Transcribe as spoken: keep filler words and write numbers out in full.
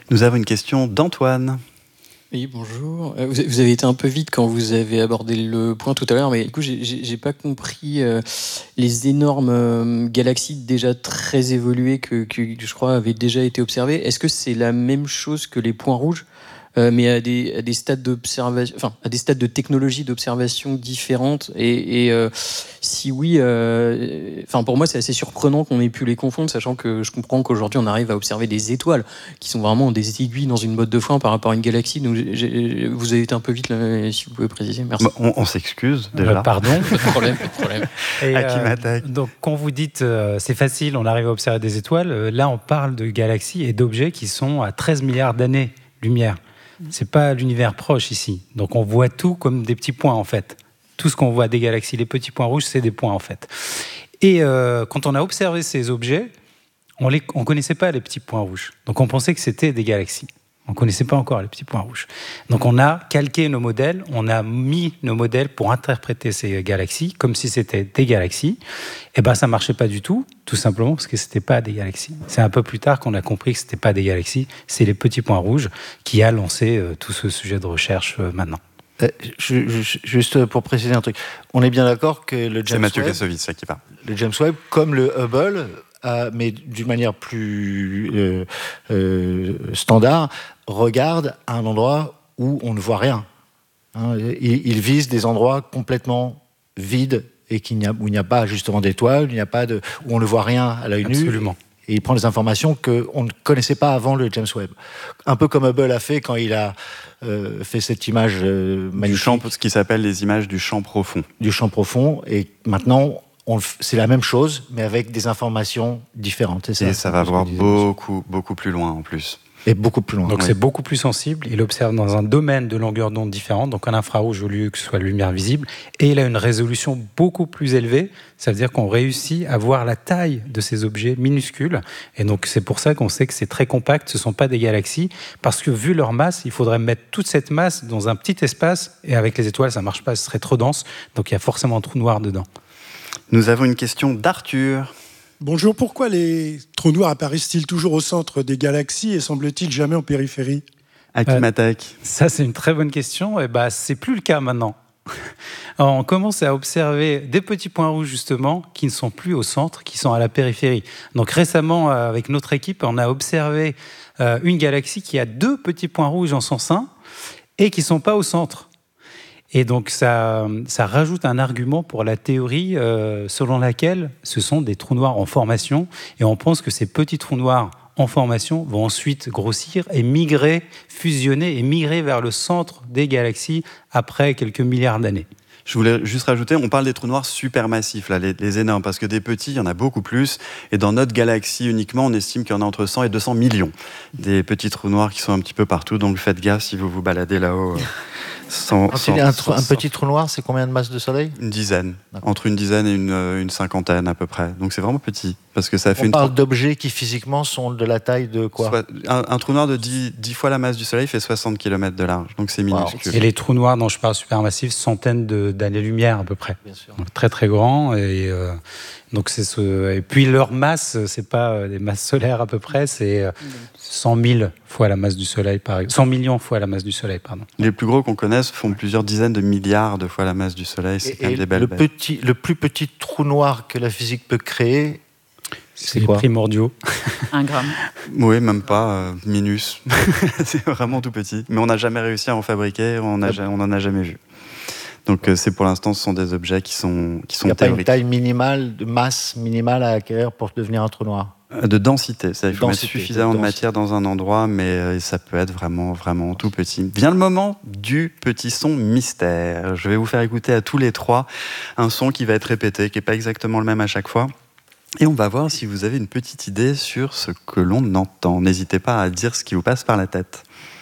Nous avons une question d'Antoine. Oui, bonjour. Vous vous avez été un peu vite quand vous avez abordé le point tout à l'heure, mais du coup, j'ai, j'ai, j'ai pas compris euh, les énormes euh, galaxies déjà très évoluées que, que, que je crois avaient déjà été observées. Est-ce que c'est la même chose que les points rouges, euh, mais à des, à des stades d'observation, enfin, à des stades de technologie d'observation différentes? Et, et euh, si oui, euh, enfin, pour moi, c'est assez surprenant qu'on ait pu les confondre, sachant que je comprends qu'aujourd'hui, on arrive à observer des étoiles qui sont vraiment des aiguilles dans une botte de foin par rapport à une galaxie. Donc, j'ai, j'ai, vous avez été un peu vite là, si vous pouvez préciser. Merci. Bah, on, on s'excuse déjà. Euh, pardon. Pas de problème, pas de problème. Et, À qui euh, m'attaque. donc, quand vous dites euh, c'est facile, on arrive à observer des étoiles, euh, là, on parle de galaxies et d'objets qui sont à treize milliards d'années-lumière. C'est pas l'univers proche ici. Donc, on voit tout comme des petits points, en fait. Tout ce qu'on voit des galaxies, les petits points rouges, c'est des points, en fait. Et euh, quand on a observé ces objets, on ne on connaissait pas les petits points rouges. Donc, on pensait que c'était des galaxies. On ne connaissait pas encore les petits points rouges. Donc, on a calqué nos modèles, on a mis nos modèles pour interpréter ces galaxies comme si c'était des galaxies. Et bien, ça ne marchait pas du tout, tout simplement parce que ce n'était pas des galaxies. C'est un peu plus tard qu'on a compris que ce n'était pas des galaxies, c'est les petits points rouges qui a lancé euh, tout ce sujet de recherche euh, maintenant. Euh, je, je, juste pour préciser un truc, on est bien d'accord que le James C'est Mathieu Webb, Kassovitz, ça qui parle. le James Webb, comme le Hubble, euh, mais d'une manière plus euh, euh, standard, regarde à un endroit où on ne voit rien. Hein, il, il vise des endroits complètement vides et qu'il n'y a, où il n'y a pas justement d'étoiles, où, il n'y a pas de, où on ne voit rien à l'œil nu. Absolument. Et il prend des informations qu'on ne connaissait pas avant le James Webb. Un peu comme Hubble a fait quand il a euh, fait cette image euh, magnifique. Du champ, ce qui s'appelle les images du champ profond. Du champ profond. Et maintenant, on, c'est la même chose, mais avec des informations différentes. Et ça, Et ça va voir beaucoup, beaucoup plus loin en plus. Et beaucoup plus loin. Donc oui. c'est beaucoup plus sensible. Il observe dans un domaine de longueur d'onde différente, donc un infrarouge au lieu que ce soit la lumière visible. Et il a une résolution beaucoup plus élevée. Ça veut dire qu'on réussit à voir la taille de ces objets minuscules. Et donc c'est pour ça qu'on sait que c'est très compact. Ce ne sont pas des galaxies. Parce que vu leur masse, il faudrait mettre toute cette masse dans un petit espace. Et avec les étoiles, ça ne marche pas. Ce serait trop dense. Donc il y a forcément un trou noir dedans. Nous avons une question d'Arthur. Bonjour, pourquoi les trous noirs apparaissent-ils toujours au centre des galaxies et semble-t-il jamais en périphérie ? À qui Euh, m'attaque ? Ça, c'est une très bonne question. Et bah, c'est plus le cas maintenant. Alors, on commence à observer des petits points rouges, justement, qui ne sont plus au centre, qui sont à la périphérie. Donc, récemment, avec notre équipe, on a observé euh, une galaxie qui a deux petits points rouges en son sein et qui ne sont pas au centre. Et donc, ça, ça rajoute un argument pour la théorie euh, selon laquelle ce sont des trous noirs en formation. Et on pense que ces petits trous noirs en formation vont ensuite grossir et migrer, fusionner et migrer vers le centre des galaxies après quelques milliards d'années. Je voulais juste rajouter, on parle des trous noirs supermassifs, là, les, les énormes, parce que des petits, il y en a beaucoup plus. Et dans notre galaxie uniquement, on estime qu'il y en a entre cent et deux cents millions. Des petits trous noirs qui sont un petit peu partout, donc faites gaffe si vous vous baladez là-haut. Sans, sans, un, sans, un petit trou noir, c'est combien de masse de soleil ? Une dizaine, D'accord. Entre une dizaine et une, une cinquantaine à peu près. Donc c'est vraiment petit, parce que ça fait On une parle tro- d'objets qui physiquement sont de la taille de quoi ? Soit, un, un trou noir de dix, dix fois la masse du soleil fait soixante kilomètres de large, donc c'est minuscule. Et les trous noirs dont je parle supermassifs, centaines de, d'années-lumière à peu près. Bien sûr. Donc, très très grands. Et, euh, donc c'est ce... et puis leur masse, c'est pas des masses solaires à peu près, c'est cent mille fois la masse du soleil, par exemple. cent millions fois la masse du soleil, pardon. Les plus gros qu'on connaisse font plusieurs dizaines de milliards de fois la masse du soleil, c'est Et, quand même et des belles le, bêtes. petit, le plus petit trou noir que la physique peut créer, C'est, c'est les quoi ? primordiaux. Un gramme. Oui, même pas, euh, minus. C'est vraiment tout petit. Mais on n'a jamais réussi à en fabriquer, on n'en a jamais vu. Donc euh, c'est pour l'instant, ce sont des objets qui sont, qui il sont n'y a pas une théoriques. taille minimale, de masse minimale à acquérir pour devenir un trou noir ? De densité, ça, il faut Densité, mettre suffisamment de de matière dans un endroit, mais euh, ça peut être vraiment, vraiment tout petit. Vient le moment du petit son mystère. Je vais vous faire écouter à tous les trois un son qui va être répété, qui n'est pas exactement le même à chaque fois. Et on va voir si vous avez une petite idée sur ce que l'on entend. N'hésitez pas à dire ce qui vous passe par la tête.